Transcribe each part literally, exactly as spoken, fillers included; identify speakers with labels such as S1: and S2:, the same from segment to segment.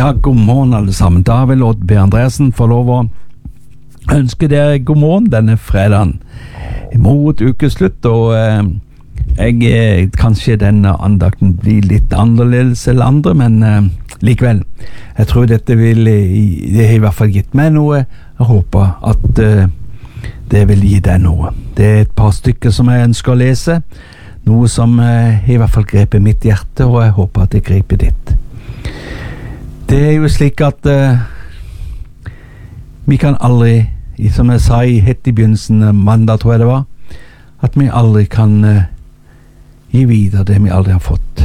S1: Ja, god morgen alle sammen. Da vil Odd B. Andreassen få lov å ønske dere god morgen denne fredagen mot ukeslutt, og eh, jeg, eh, kanskje denne andakten blir litt annerledes enn andre, men eh, likevel, jeg tror dette vil, det har i hvert fall gitt meg noe. Jeg håper at eh, det vil gi deg noe. Det er et par stykker som jeg ønsker å lese, noe som eh, i hvert fall greper mitt hjerte, og jeg håper at det griper ditt. Det er jo slik at uh, vi kan aldri, som jeg sa i helt i begynnelsen, mandag tror jeg det var, at vi aldri kan uh, gi videre det vi aldri har fått.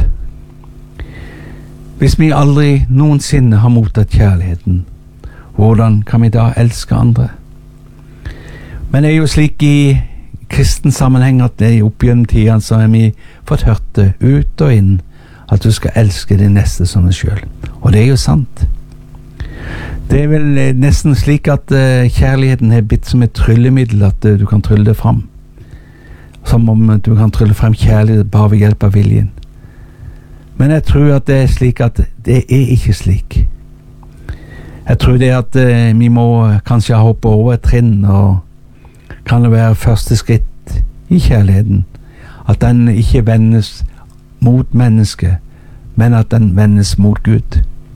S1: Hvis vi aldri noensinne har mottatt kjærligheten, hvordan kan vi da elske andre? Men det er jo slik i kristen sammenheng at det er opp gjennom tiden så har vi fått hørt det ut og inn, at du skal elske din neste som deg selv. Og det er jo sant. Det er vel nesten slik at uh, kjærligheten er blitt som et tryllemiddel, at uh, du kan trylle det fram. Som om uh, du kan trylle frem kjærlighet bare ved hjelp av viljen. Men jeg tror at det er slik at det er ikke slik. Jeg tror det at uh, vi må kanskje hoppe over et trinn, og kan det være første skritt i kjærligheten. At den ikke vendes mot mennesket, men at den vendes mot Gud.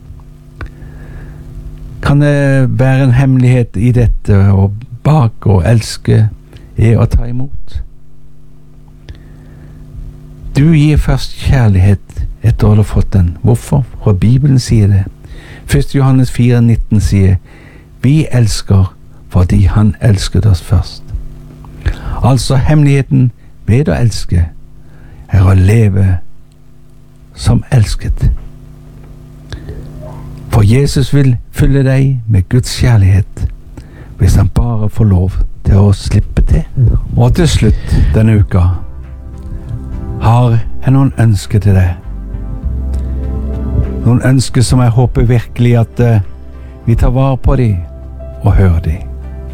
S1: Kan det være en hemmelighet i dette, og bak å elske er å ta imot? Du gir først kjærlighet etter å ha fått den. Hvorfor? For Bibelen sier det. første Johannes fire nitten sier, vi elsker fordi han elsket oss først. Altså hemmeligheten ved å elske er å leve som elsket. For Jesus vil fylle deg med Guds kjærlighet hvis han bare får lov til å slippe til. Og til slutt denne uka har jeg noen ønsker til deg. Noen ønsker som jeg håper virkelig at uh, vi tar vare på dem og hører dem.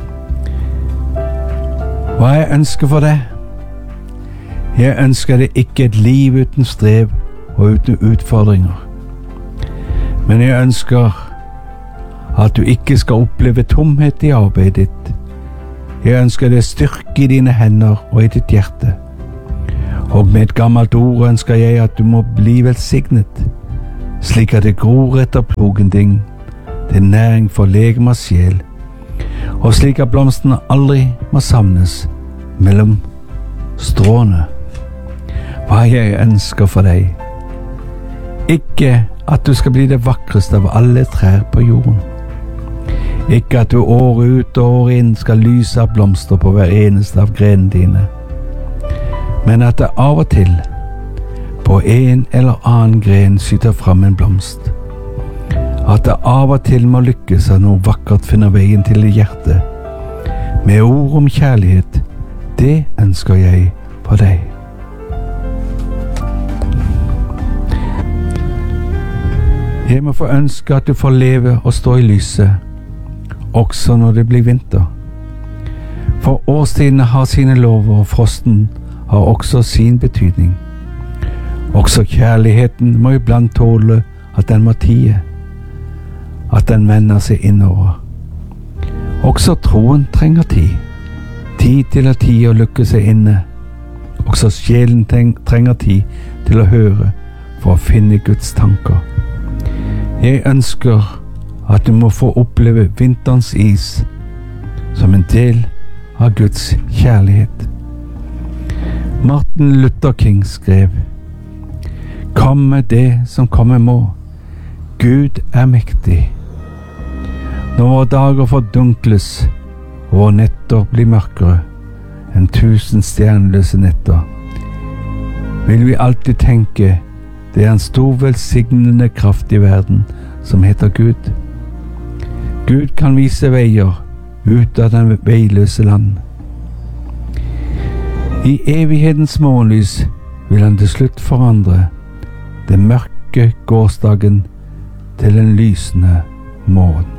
S1: Hva jeg ønsker for deg? Jeg ønsker deg ikke et liv uten strev og uten utfordringer. Men jeg ønsker at du ikke skal oppleve tomhet i arbeidet ditt. Jeg ønsker deg styrke i dine hender og i ditt hjerte. Og med et gammelt ord ønsker jeg at du må bli velsignet, slik at det gror etter plogen din, til næring for legeme og sjel, og slik at blomstene aldri må samles mellom stråene. Hva jeg ønsker for deg? Ikke at du skal bli det vakreste av alle trær på jorden. Ikke at du år ut og år inn skal lyse av blomster på hver eneste av grenene dine. Men at det av og til på en eller annen gren skyter fram en blomst. At det av og til må lykkes at noe vakkert finner veien til ditt hjerte. Med ord om kjærlighet, det ønsker jeg for deg. Jeg må få ønske at du får leve og stå i lyset, også når det blir vinter. For årstidene har sine lover, og frosten har også sin betydning. Også kjærligheten må iblant tåle at den må tie, at den vender seg innover. Også troen trenger tid, tid til å tie og lukke seg inne. Også sjelen trenger tid til å høre for å finne Guds tanker. Jeg ønsker at du må få oppleve vinterens is som en del av Guds kjærlighet. Martin Luther King skrev, komme det som komme må, Gud er mektig. Når våre dager fordunkles og våre netter blir mørkere enn tusen stjerneløse netter, vil vi alltid tenke det er en stor velsignende kraft i verden som heter Gud. Gud kan vise veier ut av den veiløse land. I evighetens morgenlys vil han til slutt forandre den mørke gårsdagen til en lysende morgen.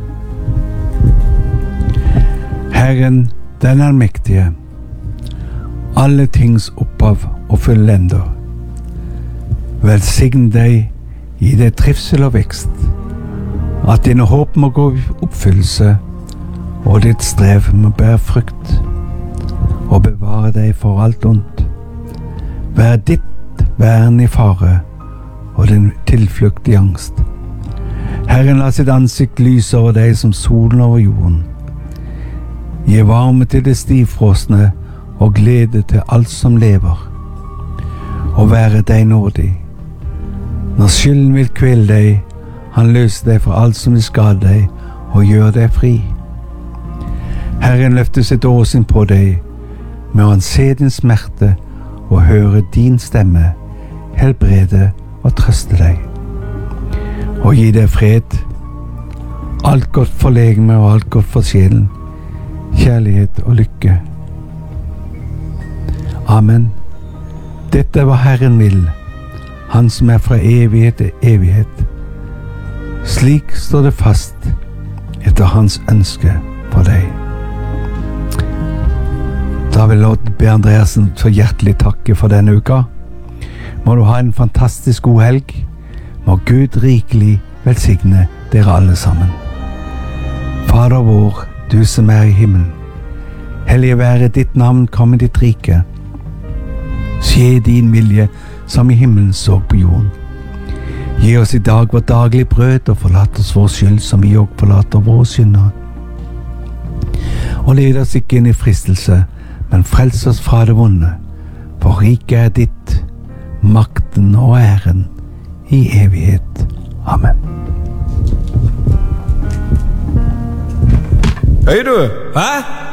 S1: Herren, den allmektige, alle tings opphav og fullender, velsign deg, gi deg trivsel og vekst, at dine håp må gå i oppfyllelse, og ditt strev må bære frukt, og bevare deg for alt ondt. Vær ditt vern i fare, og din tilflukt i angst. Herren la sitt ansikt lyse over deg som solen over jorden. Gi varme til det stivfrosne, og glede til alt som lever. Og være deg nådig. Når skylden vil kvele deg, han løser deg for alt som vil skade deg, og gjør deg fri. Herren løfter sitt åsyn på deg, med han se din smerte, og høre din stemme, helbrede og trøste deg. Og gi deg fred, alt godt for legeme og alt godt for sjelen, kjærlighet og lykke. Amen. Dette er hva Herren vil, han som er fra evighet til evighet. Slik står det fast etter hans ønske for deg. Da vil jeg be Andreasen så hjertelig takke for denne uka. Må du ha en fantastisk god helg. Må Gud rikelig velsigne dere alle sammen. Fader vår, du som er i himmelen. Hellige være ditt navn, kom i ditt rike. Skje din vilje, som i himmelen så på jorden. Gi oss i dag vårt daglige brød, og forlat oss vår skyld, som vi også forlater våre syndere. Og led oss ikke inn i fristelse, men frels oss fra det vonde. For riket er ditt, makten og æren, i evighet. Amen.
S2: Hei du! Hæ?